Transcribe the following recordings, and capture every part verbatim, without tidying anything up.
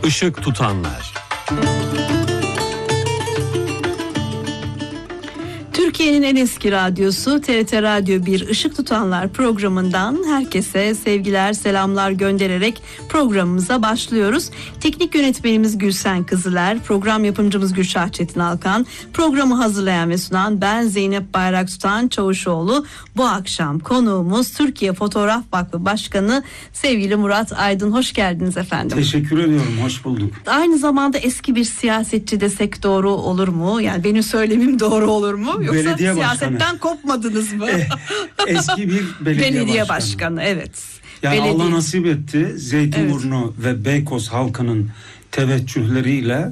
Işık tutanlar. Türkiye'nin en eski radyosu T R T Radyo bir Işık Tutanlar programından herkese sevgiler, selamlar göndererek programımıza başlıyoruz. Teknik yönetmenimiz Gülsen Kızıler, program yapımcımız Gülşah Çetin Alkan, programı hazırlayan ve sunan ben Zeynep Bayraktutan Çavuşoğlu. Bu akşam konuğumuz Türkiye Fotoğraf Vakfı Başkanı sevgili Murat Aydın. Hoş geldiniz efendim. Teşekkür ediyorum, hoş bulduk. Aynı zamanda eski bir siyasetçi desek doğru olur mu? Yani benim söylemim doğru olur mu? Yoksa belediye siyasetten başkanı. Kopmadınız mı? Eski bir belediye, belediye başkanı. başkanı, evet. Yani belediye. Allah nasip etti. Zeytinburnu evet. ve Beykoz halkının teveccühleriyle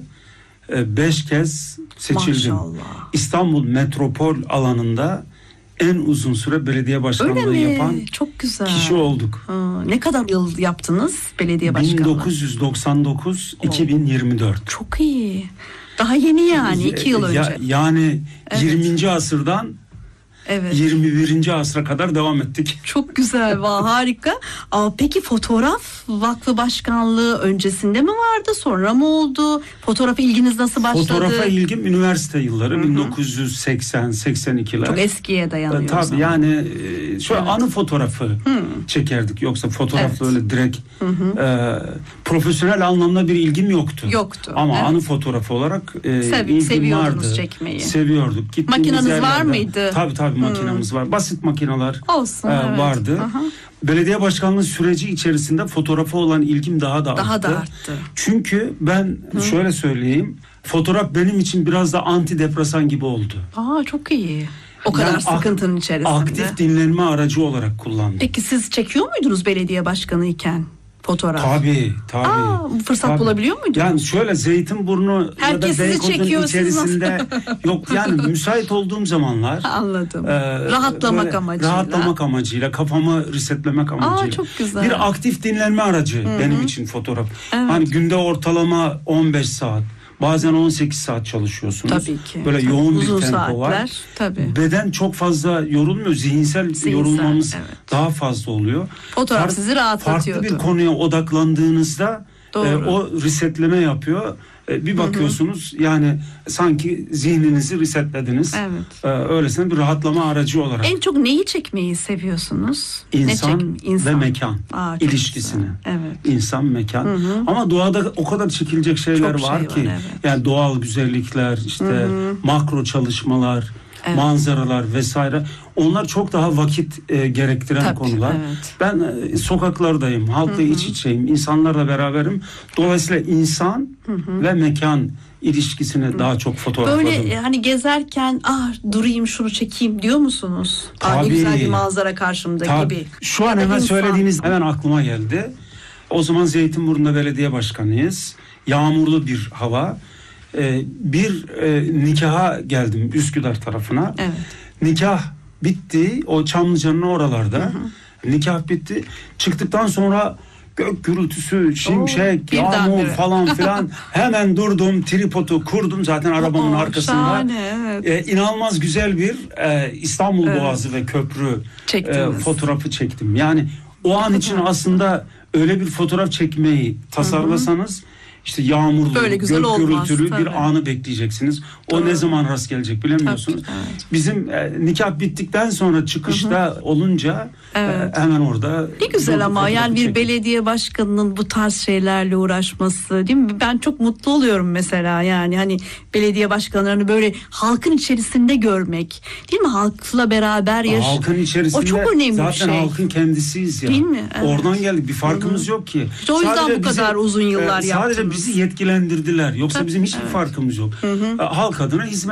beş kez seçildim. Maşallah. İstanbul metropol alanında en uzun süre belediye başkanlığı yapan çok güzel kişi olduk. Ha, ne kadar yıl yaptınız belediye başkanlığı? bin dokuz yüz doksan dokuz iki bin yirmi dört. Çok iyi. Daha yeni yani iki yıl önce. Ya, yani evet. yirminci asırdan evet. yirmi birinci asra kadar devam ettik. Çok güzel, va harika. Aa, peki fotoğraf vakfı başkanlığı öncesinde mi vardı, sonra mı oldu? Fotoğrafa ilginiz nasıl başladı? Fotoğrafa ilgim üniversite yılları, Hı-hı. bin dokuz yüz seksen seksen ikiler. Çok eskiye dayanıyor. E, tabii yani şöyle evet. anı fotoğrafı Hı. çekerdik. Yoksa fotoğrafla evet. öyle direkt e, profesyonel anlamda bir ilgim yoktu. Yoktu. Ama evet. anı fotoğrafı olarak e, Sev- ilgim seviyordunuz vardı. çekmeyi. Seviyorduk. Gittiğimiz makineniz yerlerde, var mıydı? Tabii tabii makinamız hmm. var. Basit makineler Olsun, e, evet. vardı. Aha. Belediye başkanlığı süreci içerisinde fotoğrafa olan ilgim daha da daha arttı. da arttı. Çünkü ben Hı. şöyle söyleyeyim, fotoğraf benim için biraz da antidepresan gibi oldu. Aa, çok iyi. O kadar yani sıkıntının ak- içerisinde. Aktif dinlenme aracı olarak kullandım. Peki siz çekiyor muydunuz belediye başkanı iken fotoğraf? Tabii tabii. Aa, fırsat tabii. bulabiliyor muydunuz? Yani şöyle Zeytinburnu ya da Beykoz'un içerisinde yok yani müsait olduğum zamanlar. Anladım. E, rahatlamak amacıyla. Rahatlamak amacıyla, kafamı resetlemek amacıyla. Aa, çok güzel. Bir aktif dinlenme aracı Hı-hı. benim için fotoğraf. Evet. Hani günde ortalama on beş saat. Bazen on sekiz saat çalışıyorsunuz. Tabii ki. Böyle tabii. yoğun Uzun bir tempo saatler, var. Tabii. Beden çok fazla yorulmuyor. Zihinsel, Zihinsel yorulmamız evet. daha fazla oluyor. Fotoğraf Far- sizi rahatlatıyordu. Farklı bir konuya odaklandığınızda e, o resetleme yapıyor. E, bir bakıyorsunuz Hı-hı. yani sanki zihninizi resetlediniz. Evet. E, öylesine bir rahatlama aracı olarak. En çok neyi çekmeyi seviyorsunuz? İnsan, ne çek- İnsan. ve mekan Aa, ilişkisini. Evet. İnsan, mekan. Hı-hı. Ama doğada o kadar çekilecek şeyler çok var şey ki. var, evet. Yani doğal güzellikler, işte Hı-hı. makro çalışmalar, evet. manzaralar vesaire. Onlar çok daha vakit e, gerektiren Tabii, konular. Evet. Ben e, sokaklardayım, halkla Hı-hı. iç içeyim, insanlarla beraberim. Dolayısıyla insan Hı-hı. ve mekan ilişkisine Hı-hı. daha çok fotoğrafladım. Böyle hani gezerken ah durayım şunu çekeyim diyor musunuz? Tabii. Ah, ne güzel bir manzara karşımda Tabii. gibi. Şu an hemen insan. söylediğiniz hemen aklıma geldi. O zaman Zeytinburnu'nda belediye başkanıyız. Yağmurlu bir hava. Ee, bir e, nikaha geldim Üsküdar tarafına. Evet. Nikah bitti. O Çamlıca'nın oralarda. Hı hı. Nikah bitti. Çıktıktan sonra gök gürültüsü, şimşek, Oo, yağmur falan filan. Hemen durdum, tripodu kurdum zaten arabamın Oo, arkasında. Şahane, evet. Ee, inanılmaz güzel bir e, İstanbul evet. Boğazı ve köprü e, fotoğrafı çektim. Yani o an için aslında öyle bir fotoğraf çekmeyi tasarlasanız Hı-hı. işte yağmurlu, böyle gök olmaz, gürültülü tabii. bir anı bekleyeceksiniz. O Doğru. ne zaman rast gelecek bilemiyorsunuz. Tabii, evet. Bizim e, nikah bittikten sonra çıkışta Hı-hı. olunca evet. e, hemen orada. Ne güzel ama yani bir çektim. belediye başkanının bu tarz şeylerle uğraşması değil mi? Ben çok mutlu oluyorum mesela yani hani belediye başkanlarını böyle halkın içerisinde görmek değil mi? Halkla beraber yaş. Halkın içerisinde. O çok önemli zaten bir şey. Zaten halkın kendisiyiz ya. Değil mi? Evet. Oradan geldik. Bir farkımız Hı-hı. yok ki. İşte o yüzden sadece bu kadar bize, uzun yıllar e, yaptınız. Sadece bizi yetkilendirdiler. Yoksa Tabii, bizim hiçbir evet. farkımız yok. Hı-hı. Halk adına hizmet